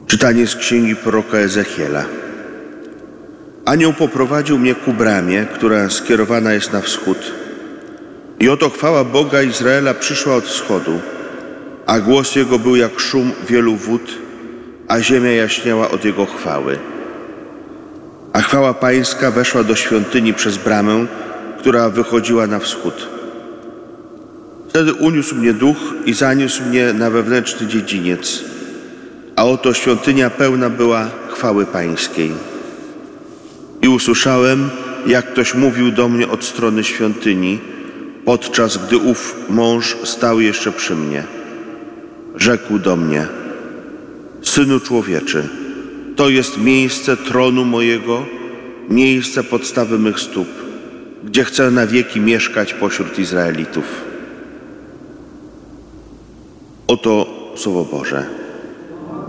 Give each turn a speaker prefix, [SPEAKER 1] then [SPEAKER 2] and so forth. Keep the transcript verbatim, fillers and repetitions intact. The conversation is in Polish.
[SPEAKER 1] Czytanie z księgi proroka Ezechiela. Anioł poprowadził mnie ku bramie, która skierowana jest na wschód. I oto chwała Boga Izraela przyszła od wschodu, a głos Jego był jak szum wielu wód, a ziemia jaśniała od Jego chwały. A chwała Pańska weszła do świątyni przez bramę, która wychodziła na wschód. Wtedy uniósł mnie duch i zaniósł mnie na wewnętrzny dziedziniec, a oto świątynia pełna była chwały Pańskiej. I usłyszałem, jak ktoś mówił do mnie od strony świątyni, podczas gdy ów mąż stał jeszcze przy mnie. Rzekł do mnie: Synu człowieczy, to jest miejsce tronu mojego, miejsce podstawy mych stóp, gdzie chcę na wieki mieszkać pośród Izraelitów. Oto Słowo Boże.